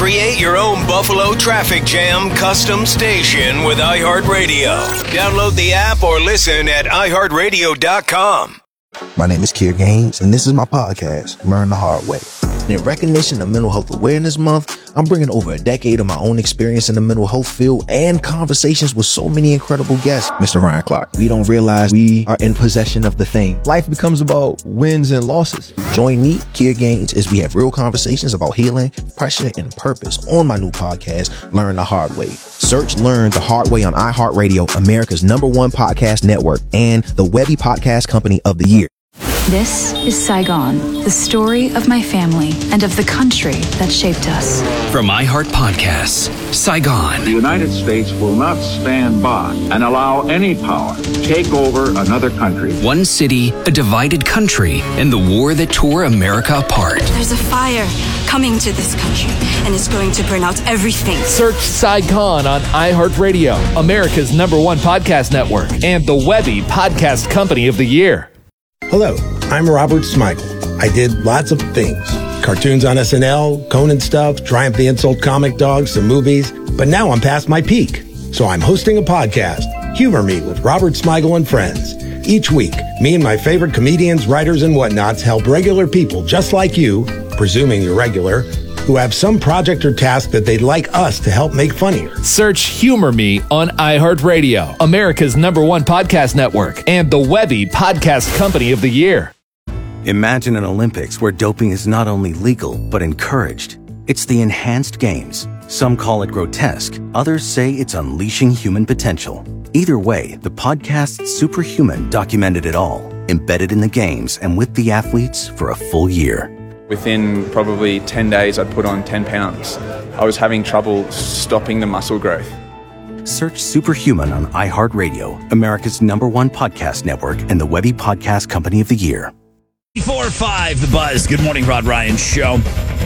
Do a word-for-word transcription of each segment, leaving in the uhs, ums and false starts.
Create your own Buffalo traffic jam custom station with iHeartRadio. Download the app or listen at i heart radio dot com. My name is Kier Gaines, and this is my podcast, Learn the Hard Way. In recognition of Mental Health Awareness Month, I'm bringing over a decade of my own experience in the mental health field and conversations with so many incredible guests. Mister Ryan Clark, we don't realize we are in possession of the thing. Life becomes about wins and losses. Join me, Kier Gaines, as we have real conversations about healing, pressure, and purpose on my new podcast, Learn the Hard Way. Search Learn the Hard Way on iHeartRadio, America's number one podcast network, and the Webby Podcast Company of the Year. This is Saigon, the story of my family and of the country that shaped us. From iHeart Podcasts, Saigon. The United States will not stand by and allow any power to take over another country. One city, a divided country, and the war that tore America apart. There's a fire coming to this country, and it's going to burn out everything. Search Saigon on iHeartRadio, America's number one podcast network, and the Webby Podcast Company of the Year. Hello, I'm Robert Smigel. I did lots of things. Cartoons on S N L, Conan stuff, Triumph the Insult comic dogs, some movies. But now I'm past my peak. So I'm hosting a podcast, Humor Me with Robert Smigel and Friends. Each week, me and my favorite comedians, writers, and whatnots help regular people just like you, presuming you're regular, who have some project or task that they'd like us to help make funnier. Search Humor Me on iHeartRadio, America's number one podcast network, and the Webby Podcast Company of the Year. Imagine an Olympics where doping is not only legal, but encouraged. It's the enhanced games. Some call it grotesque. Others say it's unleashing human potential. Either way, the podcast Superhuman documented it all, embedded in the games and with the athletes for a full year. Within probably ten days, I'd put on ten pounds. I was having trouble stopping the muscle growth. Search Superhuman on iHeartRadio, America's number one podcast network, and the Webby Podcast Company of the Year. four five The Buzz. Good morning, Rod Ryan Show.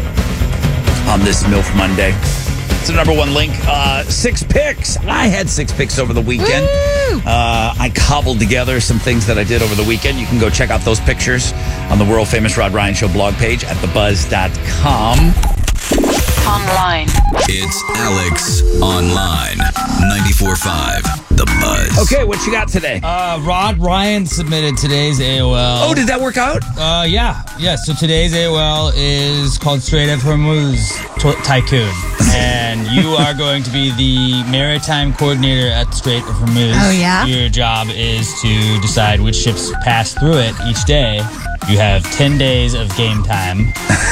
On this MILF Monday. It's the number one link. Uh, six picks. I had six picks over the weekend. Uh, I cobbled together some things that I did over the weekend. You can go check out those pictures on the world famous Rod Ryan Show blog page at the buzz dot com. Online. It's Alex Online. ninety-four point five The Buzz. Okay, what you got today? Uh, Rod Ryan submitted today's A O L. Oh, did that work out? Uh, yeah. Yeah, so today's A O L is called Strait of Hormuz T- Tycoon. And you are going to be the maritime coordinator at the Strait of Hormuz. Oh, yeah? Your job is to decide which ships pass through it each day. You have ten days of game time.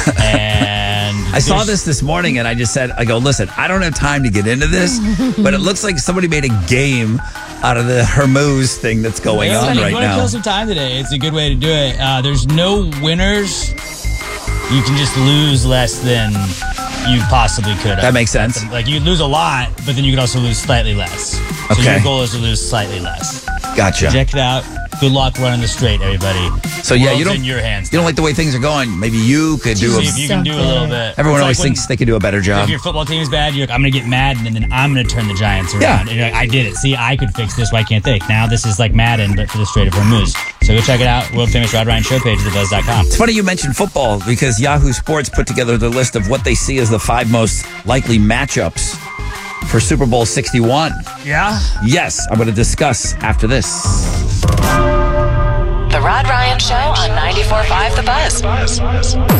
And I saw this this morning and I just said, I go, listen, I don't have time to get into this, but it looks like somebody made a game out of the Hormuz thing that's going yeah, on if right you want now. to kill some time today, it's a good way to do it. Uh, there's no winners. You can just lose less than you possibly could have. That makes sense. Like, you lose a lot, but then you could also lose slightly less. So Okay. your goal is to lose slightly less. Gotcha. Check it out. Good luck running the straight, everybody. So yeah, World's you don't in your hands. You don't like the way things are going. Maybe you could do. See A, if you can do a little bit. Everyone It's always like when- thinks they could do a better job. If your football team is bad, you're like, I'm going to get Madden, and then I'm going to turn the Giants around. Yeah. And you're like, I did it. See, I could fix this. Why can't they? Now this is like Madden, but for the Strait of Hormuz. So go check it out. World famous Rod Ryan Show page at the buzz dot com. It's funny you mentioned football because Yahoo Sports put together the list of what they see as the five most likely matchups for Super Bowl sixty-one. Yeah? Yes, I'm going to discuss after this. The Rod Ryan Show on ninety-four point five The Buzz.